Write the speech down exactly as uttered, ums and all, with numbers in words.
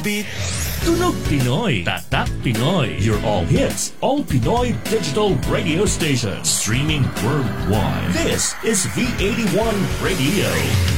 beat. Tunog Pinoy, Tatak Pinoy. Your all hits, all Pinoy digital radio station. Streaming worldwide. This is V eighty-one Radio.